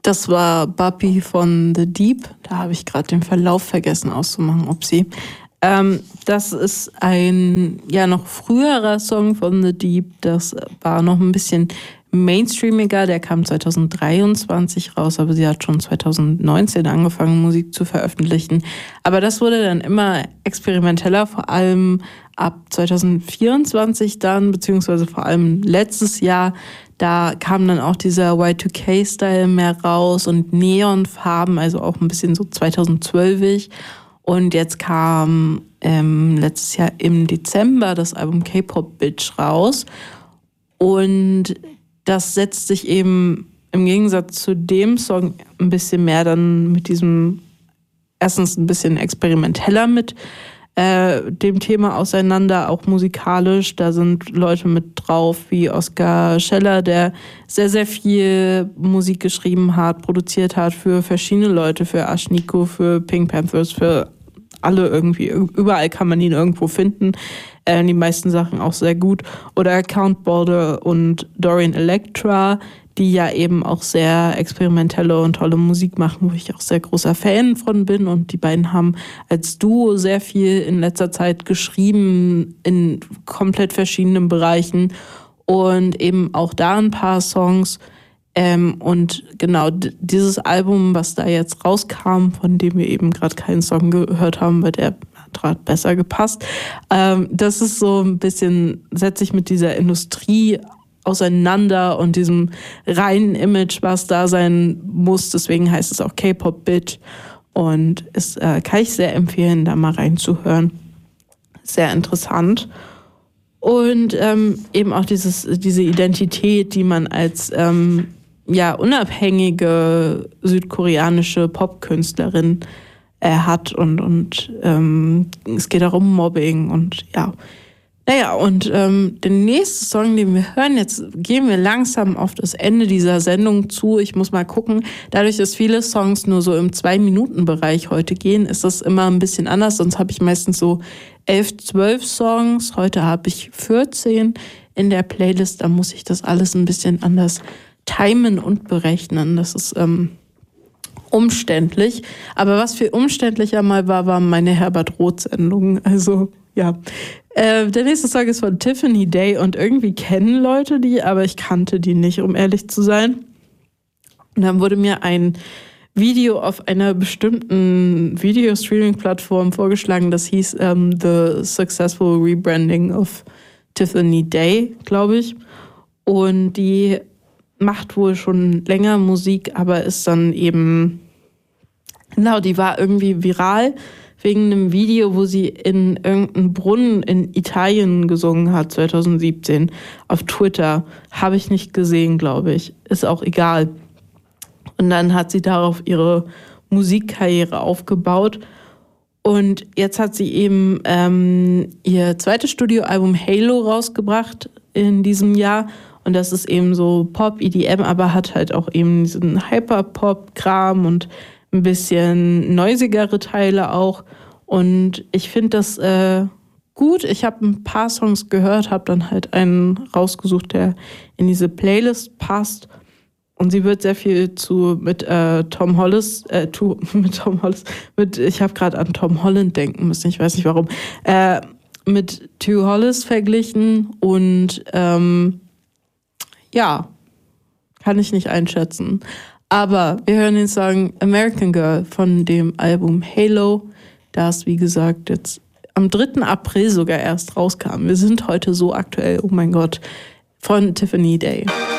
Das war Buppy von The Deep. Da habe ich gerade den Verlauf vergessen auszumachen, das ist ein noch früherer Song von The Deep. Das war noch ein bisschen mainstreamiger. Der kam 2023 raus, aber sie hat schon 2019 angefangen, Musik zu veröffentlichen. Aber das wurde dann immer experimenteller, vor allem ab 2024 dann, beziehungsweise vor allem letztes Jahr. Da kam dann auch dieser Y2K-Style mehr raus und Neonfarben, also auch ein bisschen so 2012-ig. Und jetzt kam letztes Jahr im Dezember das Album K-Pop Bitch raus. Und das setzt sich eben im Gegensatz zu dem Song ein bisschen mehr dann mit diesem, erstens ein bisschen experimenteller mit dem Thema auseinander, auch musikalisch. Da sind Leute mit drauf wie Oskar Scheller, der sehr, sehr viel Musik geschrieben hat, produziert hat für verschiedene Leute, für Ashnikko, für Pink Panthers, für alle irgendwie. Überall kann man ihn irgendwo finden. Die meisten Sachen auch sehr gut. Oder Count Balder und Dorian Electra, die ja eben auch sehr experimentelle und tolle Musik machen, wo ich auch sehr großer Fan von bin. Und die beiden haben als Duo sehr viel in letzter Zeit geschrieben in komplett verschiedenen Bereichen und eben auch da ein paar Songs. Und genau dieses Album, was da jetzt rauskam, von dem wir eben gerade keinen Song gehört haben, weil der hat gerade besser gepasst, das ist so ein bisschen, setzt sich mit dieser Industrie auseinander und diesem reinen Image, was da sein muss. Deswegen heißt es auch K-Pop Bitch und ist, kann ich sehr empfehlen, da mal reinzuhören. Sehr interessant. Und eben auch diese Identität, die man als unabhängige südkoreanische Popkünstlerin hat und es geht auch um Mobbing und ja. Naja, und der nächste Song, den wir hören, jetzt gehen wir langsam auf das Ende dieser Sendung zu. Ich muss mal gucken, dadurch, dass viele Songs nur so im 2-Minuten-Bereich heute gehen, ist das immer ein bisschen anders. Sonst habe ich meistens so 11, 12 Songs. Heute habe ich 14 in der Playlist. Da muss ich das alles ein bisschen anders timen und berechnen. Das ist umständlich. Aber was viel umständlicher mal war meine Herbert-Roth-Sendung. Also, ja. Der nächste Song ist von Tiffany Day und irgendwie kennen Leute die, aber ich kannte die nicht, um ehrlich zu sein. Und dann wurde mir ein Video auf einer bestimmten Video-Streaming-Plattform vorgeschlagen, das hieß The Successful Rebranding of Tiffany Day, glaube ich. Und die macht wohl schon länger Musik, aber ist dann eben, genau, die war irgendwie viral wegen einem Video, wo sie in irgendeinem Brunnen in Italien gesungen hat, 2017, auf Twitter. Habe ich nicht gesehen, glaube ich. Ist auch egal. Und dann hat sie darauf ihre Musikkarriere aufgebaut. Und jetzt hat sie eben ihr zweites Studioalbum Halo rausgebracht in diesem Jahr. Und das ist eben so Pop, EDM, aber hat halt auch eben diesen Hyperpop-Kram und ein bisschen noisigere Teile auch. Und ich finde das gut. Ich habe ein paar Songs gehört, habe dann halt einen rausgesucht, der in diese Playlist passt. Und sie wird sehr viel mit Tom Hollis, ich habe gerade an Tom Holland denken müssen, ich weiß nicht warum, mit Two Hollis verglichen und kann ich nicht einschätzen. Aber wir hören den Song American Girl von dem Album Halo, das, wie gesagt, jetzt am 3. April sogar erst rauskam. Wir sind heute so aktuell, oh mein Gott, von Tiffany Day.